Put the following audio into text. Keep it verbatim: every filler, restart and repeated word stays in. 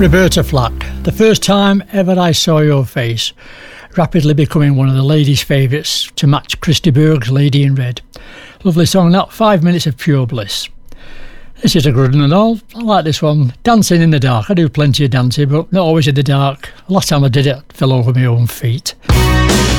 Roberta Flack, The First Time Ever I Saw Your Face, rapidly becoming one of the ladies' favourites to match Christy Berg's Lady in Red. Lovely song, that, five minutes of pure bliss. This is a good one and all. I like this one, Dancing in the Dark. I do plenty of dancing, but not always in the dark. Last time I did it, I fell over my own feet.